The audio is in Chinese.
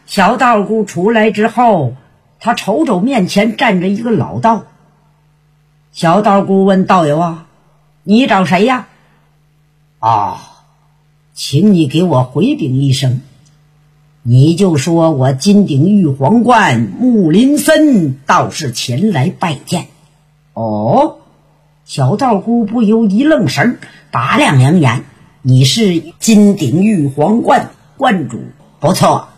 小道姑出来之后，他瞅瞅面前站着一个老道。小道姑问道友啊，你找谁呀？请你给我回禀一声，你就说我金鼎玉皇观木林森道士前来拜见。小道姑不由一愣神，打量两眼，你是金鼎玉皇观观主，不错，